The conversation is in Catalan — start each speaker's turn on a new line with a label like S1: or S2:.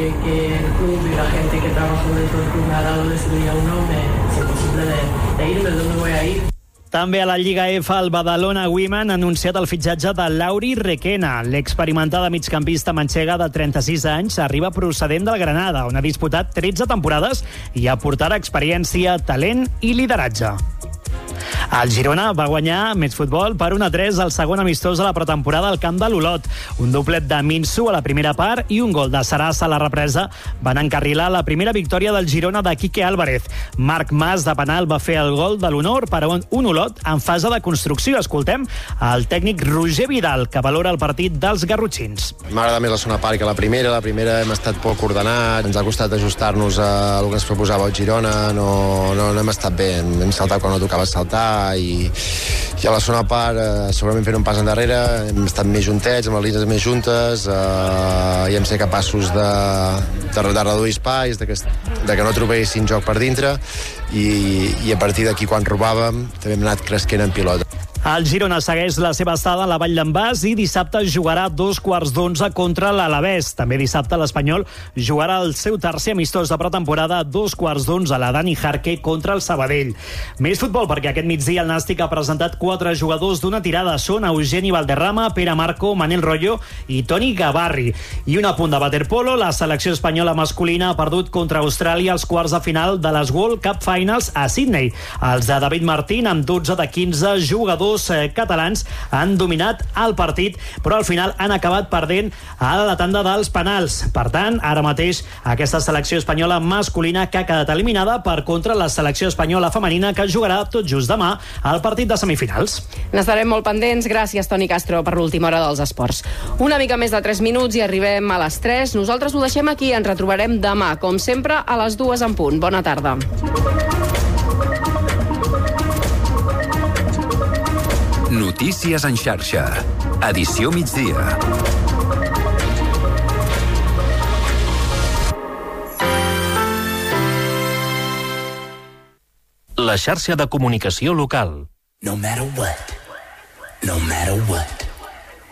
S1: que el club y la gente que trabajó dentro del club me ha dado de subir a uno, es imposible de irme. ¿Dónde voy a ir?
S2: També a la Lliga F, el Badalona Women ha anunciat el fitxatge de Lauri Requena. L'experimentada migcampista manxega de 36 anys arriba procedent del Granada, on ha disputat 13 temporades i aportarà experiència, talent i lideratge. El Girona va guanyar més futbol per 1-3 al segon amistós de la pretemporada al camp de l'Olot. Un doblet de Minsu a la primera part i un gol de Sarassa a la represa van encarrilar la primera victòria del Girona de Quique Álvarez. Marc Mas de penal va fer el gol de l'honor per a un Olot en fase de construcció. Escoltem el tècnic Roger Vidal, que valora el partit dels garrotxins.
S3: M'agrada més la segona part que la primera. La primera hem estat poc ordenats, ens ha costat ajustar-nos a el que ens proposava el Girona, no hem estat bé, hem saltat quan no tocava saltar i a la segona part segurament fent un pas endarrere hem estat més juntets, amb les línies més juntes i hem ser capaços de reduir espais, de que no trobessin joc per dintre i a partir d'aquí quan robàvem també hem anat cresquent en pilota.
S2: El Girona segueix la seva estada a la Vall d'en Bas i dissabte jugarà a 11:15 contra l'Alavés. També dissabte l'Espanyol jugarà el seu tercer amistós de pretemporada a 11:15 a la Dani Jarque contra el Sabadell. Més futbol, perquè aquest migdia el Nàstic ha presentat 4 jugadors d'una tirada. Són Eugeni Valderrama, Pere Marco, Manel Rollo i Toni Gavarri. I un apunt de waterpolo, la selecció espanyola masculina ha perdut contra Austràlia als quarts de final de les World Cup Finals a Sydney. Els de David Martín, amb 12 de 15 jugadors catalans, han dominat el partit, però al final han acabat perdent a la tanda dels penals. Per tant, ara mateix aquesta selecció espanyola masculina que ha quedat eliminada per contra la selecció espanyola femenina, que jugarà tot just demà al partit de semifinals.
S4: N'estarem molt pendents. Gràcies, Toni Castro, per l'última hora dels esports. Una mica més de 3 minuts i arribem a les 3. Nosaltres ho deixem aquí. Ens retrobarem demà, com sempre, a les 2 en punt. Bona tarda.
S5: Notícies en xarxa. Edició migdia. La xarxa de comunicació local.
S6: No matter what. No matter what.